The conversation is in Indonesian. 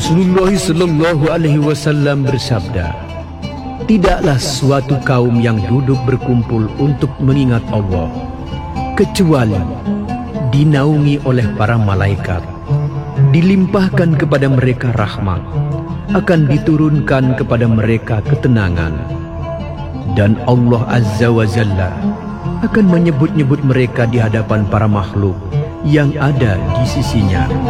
Rasulullah sallallahu alaihi wasallam bersabda, tidaklah suatu kaum yang duduk berkumpul untuk mengingat Allah kecuali dinaungi oleh para malaikat, dilimpahkan kepada mereka rahmat, akan diturunkan kepada mereka ketenangan, dan Allah Azza wa Jalla akan menyebut-nyebut mereka di hadapan para makhluk yang ada di sisinya.